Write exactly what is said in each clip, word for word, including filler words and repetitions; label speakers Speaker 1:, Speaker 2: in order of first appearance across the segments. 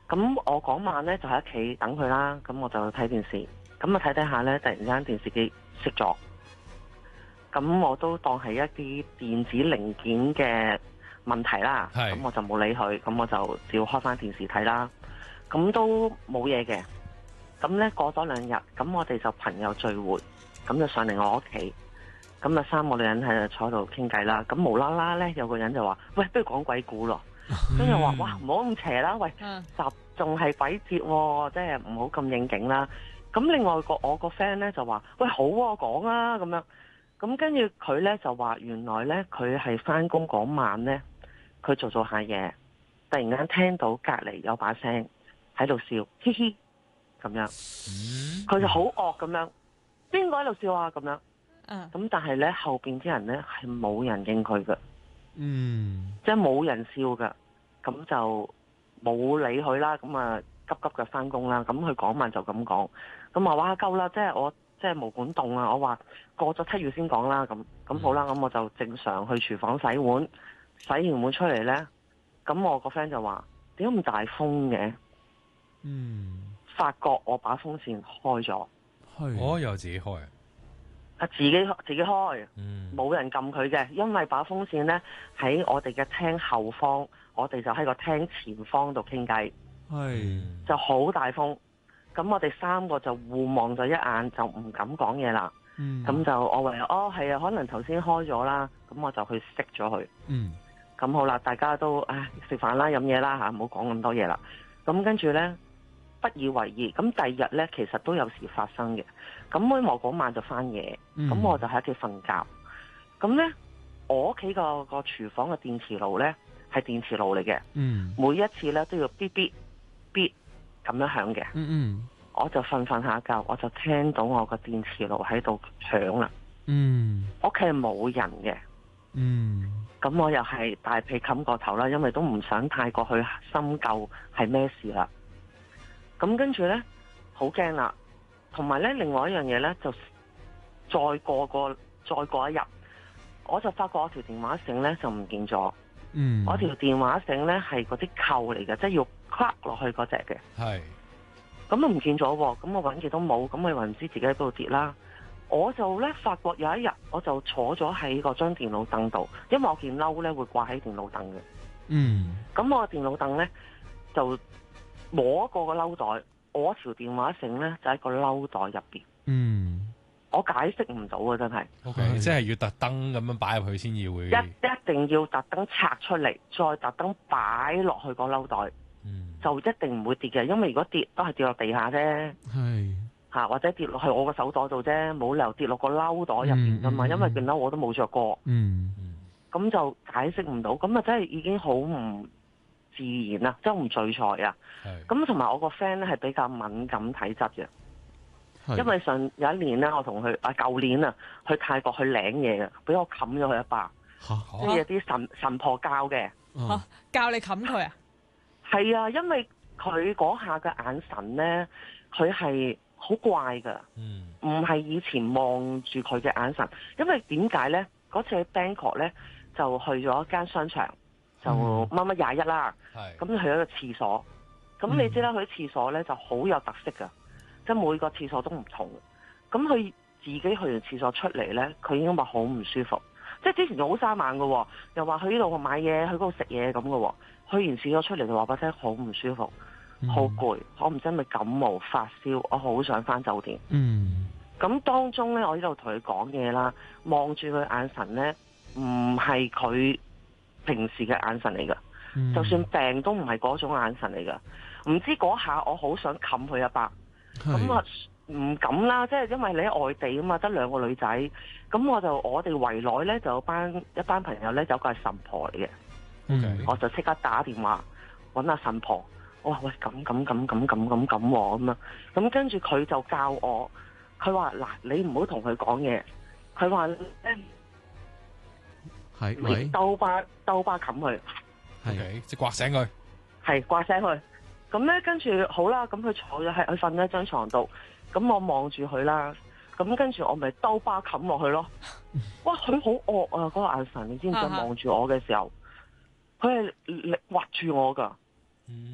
Speaker 1: 咁我嗰晚咧就喺屋企等佢啦，咁我就睇電視，咁啊睇睇下咧，突然間電視機熄咗，咁我都當係一啲電子零件嘅問題啦，咁我就冇理佢，咁我就照開翻電視睇啦，咁都冇嘢嘅。咁咧過咗兩日，咁我哋就朋友聚會，咁就上嚟我屋企，咁啊三個女人喺度坐喺度傾偈啦，咁無啦啦咧有個人就話：喂，不如講鬼故咯。跟住話：哇，唔好咁邪啦，喂，集仲係鬼節喎，即係唔好咁應景啦。咁另外個我個 friend 咧就話：喂，好啊，講啊，咁樣。咁跟住佢咧就話：原來咧佢係翻工嗰晚咧，佢做做下嘢，突然間聽到隔離有把聲喺度笑，嘻嘻咁樣。佢就好惡咁樣，邊個喺度笑啊？咁樣。咁但係咧後邊啲人咧係冇人應佢嘅。嗯，即係冇人笑㗎，咁就冇理佢啦。咁啊急急嘅翻工啦。咁佢嗰晚就咁講，咁話哇夠啦，即係我即係毛管戙啊。我話過咗七月先講啦。咁咁好啦，咁我就正常去廚房洗碗，洗完碗出嚟咧，咁我個 friend 就話點解咁大風嘅？嗯，發覺我把風扇開咗，
Speaker 2: 我又自己開。
Speaker 1: 啊！自己自己開，冇人撳佢嘅，因為把風扇呢喺我哋嘅廳後方，我哋就喺個廳前方度傾偈，就好大風。咁我哋三個就互望咗一眼，就唔敢講嘢啦。咁、嗯、就我唯有哦係啊，可能頭先開咗啦，咁我就去熄咗佢。咁、嗯、好啦，大家都唉食飯啦，飲嘢啦嚇，唔好講咁多嘢啦。咁跟住呢，不以為意。咁第二日呢，其實都有時發生嘅。咁我嗰晚就翻夜，咁、嗯、我就喺屋企瞓覺。咁呢，我屋企個個廚房嘅電磁爐呢係電磁爐嚟嘅，嗯、每一次呢都要嗶嗶嗶咁樣響嘅。嗯嗯，我就瞓瞓下覺，我就聽到我個電磁爐喺度響啦。嗯，屋企係冇人嘅。嗯，咁我又係大被冚過頭啦，因為都唔想太過去深究係咩事啦。咁跟住呢，好驚啦。同埋咧，另外一樣嘢咧，就再過個再過一日，我就發覺我條電話繩咧就唔見咗。嗯，我條電話繩咧係嗰啲扣嚟嘅，即係要 cut 落去嗰隻嘅。係。咁都唔見咗喎，咁我揾極都冇，咁我以為唔知自己喺邊度跌啦。我就咧發覺有一日，我就坐咗喺嗰張電腦凳度，因為我件褸咧會掛喺電腦凳嘅。嗯。咁我個電腦凳咧就摸過個褸袋。我條電話繩咧就喺個褸袋入邊。嗯，我解釋唔到啊，真係。
Speaker 2: O K，即係要特登咁樣擺入去先至會。
Speaker 1: 一一定要特登拆出嚟，再特登擺落去個褸袋。嗯，就一定唔會跌嘅，因為如果跌都係跌落地下啫。係吓，或者跌落去我個手袋度啫，冇理由跌落個褸袋入邊噶嘛。嗯嗯、因為件褸我都冇着過。嗯嗯，咁就解釋唔到，咁啊真係已經好唔自然啊，真唔聚財啊！咁同埋我個 friend 咧係比較敏感體質嘅，因為上有一年咧，我同佢啊舊年啊去泰國去領嘢嘅，俾我冚咗佢一巴，即係有啲神神婆教嘅，
Speaker 3: 啊、教你冚佢啊？
Speaker 1: 係啊，因為佢嗰下嘅眼神咧，佢係好怪噶，唔係、嗯、以前望住佢嘅眼神，因為點解咧？嗰次喺 Bangkok 咧就去咗一間商場。就乜乜廿一啦，咁、嗯、去咗個廁所，咁、嗯、你知啦，佢啲廁所咧就好有特色噶，即係每個廁所都唔同。咁佢自己去完廁所出嚟咧，佢已經話好唔舒服，即係之前就好生猛噶，又話去呢度買嘢，去嗰度食嘢咁噶。去完廁所出嚟就話俾我聽好唔舒服，好攰、嗯，我唔知係咪感冒發燒，我好想翻酒店。嗯，咁當中咧，我呢度同佢講嘢啦，望住佢眼神咧，唔係佢平時嘅眼神嚟噶，嗯、就算病都唔係嗰種眼神嚟噶。唔知嗰下我好想冚佢一巴，咁啊唔敢啦，即係因為你喺外地啊嘛，得兩個女仔，咁我就我哋圍內咧就有班一班朋友咧，有個係神婆嚟嘅，嗯、我就即刻打電話揾阿神婆，我話喂咁咁咁咁咁咁咁咁樣，咁跟住佢就教我，佢話嗱你唔好同佢講嘢，佢話咧。
Speaker 4: 係，
Speaker 1: 你兜巴兜巴冚佢，
Speaker 2: 係即係刮醒佢，
Speaker 1: 係刮醒佢。咁咧跟住好啦，咁佢坐咗喺佢瞓喺張床度，咁我望住佢啦。咁跟住我咪兜巴冚落去咯。哇，佢好惡啊！嗰、那個眼神，你知唔知？望住我嘅時候，佢係力挖住我噶。嗯，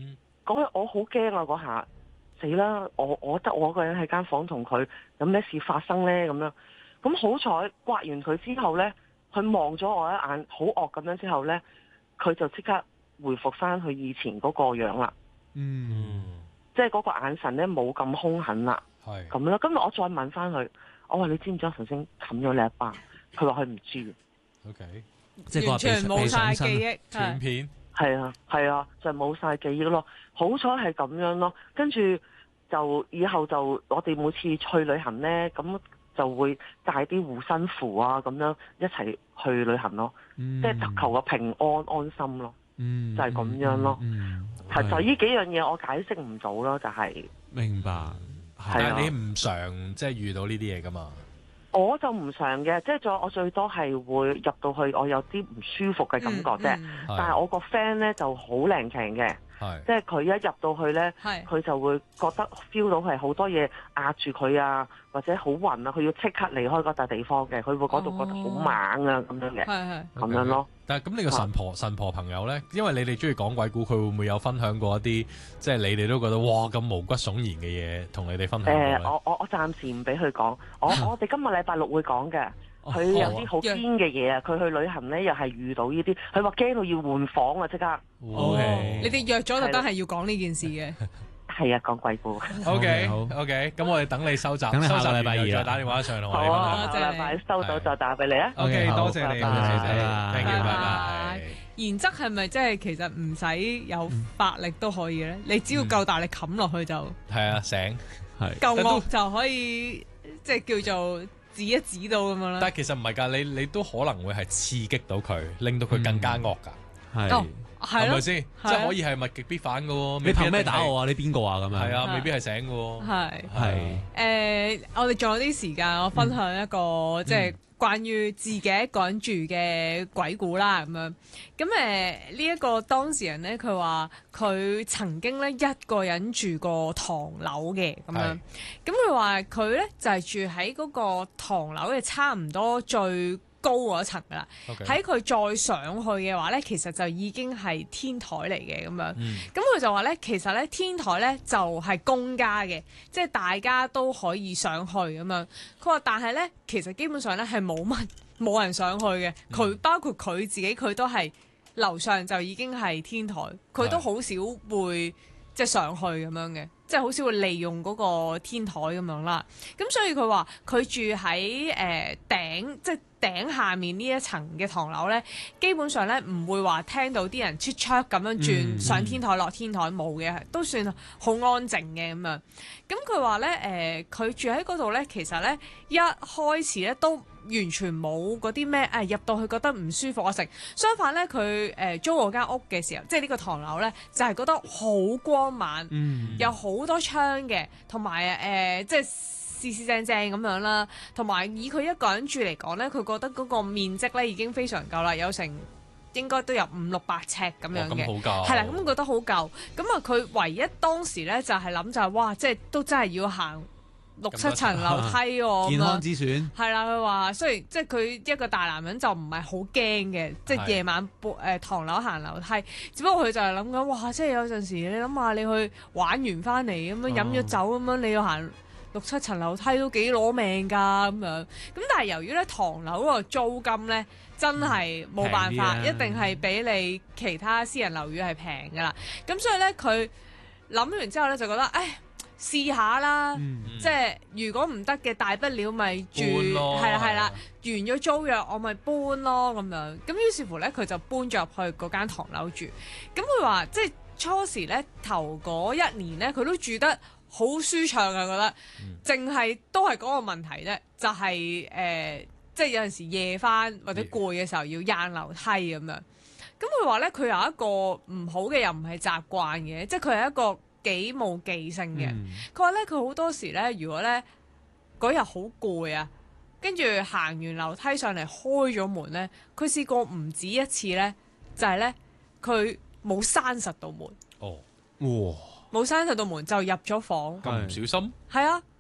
Speaker 1: 嗰日我好驚啊！嗰下死啦！我我得我一個人喺間房同佢，有咩事發生呢？咁樣咁好彩刮完佢之後呢，佢望咗我一眼，好惡咁樣之後呢，佢就即刻回復翻佢以前嗰個樣啦。
Speaker 4: 嗯，
Speaker 1: 即係嗰個眼神呢，冇咁兇狠啦。係咁啦。今日我再問翻佢，我話你知唔知我頭先冚咗你一巴？佢話佢唔知。O K，
Speaker 3: 即係完全冇晒記憶，
Speaker 2: 斷片。
Speaker 1: 係啊，係啊，就冇晒記憶咯。好彩係咁樣咯，跟住就以後就我哋每次去旅行呢，咁就會帶啲護身符啊，咁樣一齊去旅行咯。嗯、即係求個平安安心咯。嗯、就係咁樣咯。係、嗯嗯、就呢幾樣嘢我解釋唔到咯，就係、是、
Speaker 4: 明白。
Speaker 2: 係啊，你唔常即係遇到呢啲嘢噶嘛？
Speaker 1: 我就唔常嘅，即係再我最多係會入到去，我有啲唔舒服嘅感覺啫。嗯嗯、但係我個 friend 咧就好靈強嘅，即係佢一入到去咧，佢就會覺得 feel 到係好多嘢壓住佢啊，或者好暈啊，佢要即刻離開嗰笪地方嘅，佢會嗰度覺得好猛啊咁樣嘅，咁樣咯。
Speaker 2: 但係咁你個神婆神婆朋友咧，因為你哋中意講鬼故，佢會唔會有分享過一啲即係你哋都覺得哇咁毛骨悚然嘅嘢同你哋分享？誒、呃，
Speaker 1: 我我我暫時唔俾佢講，我我哋今日禮拜六會講嘅。佢有啲好堅嘅嘢啊！佢去旅行咧又係遇到呢啲，佢話驚到要換房啊！即刻。
Speaker 3: 哦，你哋約咗特登係要講呢件事嘅。
Speaker 1: 係啊，講鬼故。
Speaker 2: O K，好 O K，咁我哋等你收集，收集禮拜二再打電話上同我哋分享。
Speaker 1: 好啊，下禮拜收到再打俾你啊。
Speaker 2: O K，多謝你，多謝你，thank you，拜拜。
Speaker 3: 原則係咪即係其實唔使有法力都可以咧？你只要夠大力冚落去就
Speaker 2: 係啊，醒係
Speaker 3: 夠惡就可以，即係叫做。指一指到咁樣啦，
Speaker 2: 但係其實唔係㗎，你你都可能會係刺激到佢，令到佢更加惡㗎，
Speaker 3: 係係咪
Speaker 2: 先？即係可以係物極必反㗎喎。
Speaker 4: 你憑咩打我啊？你邊個啊？咁樣
Speaker 2: 係啊，未必係醒㗎喎。
Speaker 3: 係
Speaker 4: 係
Speaker 3: 誒，我哋仲有啲時間，我分享一個即係關於自己一個人住嘅鬼故啦，咁樣咁誒呢一個當事人咧，佢話佢曾經咧一個人住過唐樓嘅咁樣，咁佢話佢咧就係、是、住喺嗰個唐樓嘅差唔多最高嗰層噶啦，喺佢 Okay. 再上去嘅話咧，其實就已經係天台嚟嘅咁樣。咁佢、嗯、就話咧，其實咧天台咧就係、是、公家嘅，即係大家都可以上去咁樣。佢話，但係咧其實基本上咧係冇乜冇人上去嘅。佢、嗯、包括佢自己，佢都係樓上就已經係天台，佢都好少會即係上去咁樣嘅，即係好少會利用嗰個天台咁樣啦。咁所以佢話佢住喺誒、呃、頂，即係頂下面呢一層嘅唐樓咧，基本上咧唔會話聽到啲人 check check 咁樣轉、嗯、上天台落天台，冇嘅，都算好安靜嘅咁樣。咁佢話咧誒，佢、呃、住喺嗰度咧，其實咧一開始咧都完全冇嗰啲咩誒入到去覺得唔舒服啊食。相反咧，佢誒、呃、租嗰間屋嘅時候，即係呢個唐樓咧，就係、是、覺得好光猛，嗯、有好多窗嘅，同埋誒即係。四四正正咁樣啦，同埋以佢一個人住嚟講咧，佢覺得嗰個面積咧已經非常夠啦，有成應該都有五六百尺咁樣嘅，係啦、哦，咁覺得好夠。咁啊，佢唯一當時咧就係諗就係、是、哇，即係都真係要行六七層樓梯喎、啊，
Speaker 4: 健康之選
Speaker 3: 係啦。佢話雖然即係佢一個大男人就唔係好驚嘅，即係夜晚誒、呃、唐樓行樓梯，只不過佢就係諗緊哇，即係有陣時你諗下你去玩完翻嚟咁樣飲咗酒咁樣，你要行六七層樓梯都幾攞命㗎咁樣，咁但係由於咧唐樓嗰個租金咧真係冇辦法，嗯、一定係比你其他私人樓宇係平㗎啦。咁所以咧佢諗完之後咧就覺得，唉，試下啦，嗯、即係如果唔得嘅，大不了咪住係啦係啦，完咗租約我咪搬咯咁樣。咁於是乎咧佢就搬咗入去嗰間唐樓住。咁佢話即係初時咧頭嗰一年咧佢都住得好舒暢啊，覺得淨係都係嗰個問題啫，就係、是、誒、呃，即係有陣時夜返或者攰嘅時候要掗樓梯咁樣。咁佢話咧，佢有一個唔好嘅又唔係習慣嘅，即係佢係一個幾冇記性嘅。佢話咧，佢好多時咧，如果咧嗰日好攰啊，跟住行完樓梯上嚟開咗門咧，佢試過唔止一次咧，就係咧佢冇閂實到門。
Speaker 2: 哦，
Speaker 4: 哇！
Speaker 3: 冇閂實到門就入咗房，
Speaker 2: 咁唔小心？
Speaker 3: 係啊，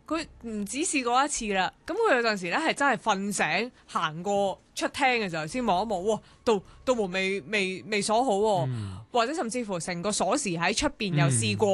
Speaker 3: 佢唔止試過一次啦，咁佢有陣時咧係真係瞓醒行過出廳嘅時候先望一望，哇，道道門未未未鎖好喎，嗯、或者甚至乎成個鎖匙喺出邊又試過。